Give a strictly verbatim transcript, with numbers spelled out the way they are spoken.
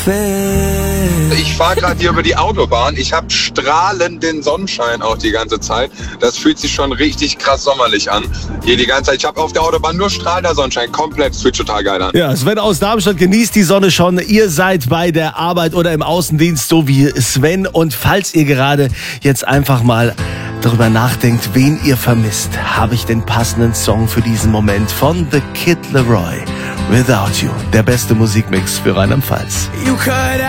Ich fahre gerade hier über die Autobahn. Ich habe strahlenden Sonnenschein auch die ganze Zeit. Das fühlt sich schon richtig krass sommerlich an. Hier die ganze Zeit. Ich habe auf der Autobahn nur strahlender Sonnenschein. Komplett, fühlt total geil an. Ja, Sven aus Darmstadt genießt die Sonne schon. Ihr seid bei der Arbeit oder im Außendienst, so wie Sven. Und falls ihr gerade jetzt einfach mal darüber nachdenkt, wen ihr vermisst, habe ich den passenden Song für diesen Moment von The Kid Laroi. Without You, der beste Musikmix für Rheinland-Pfalz. You could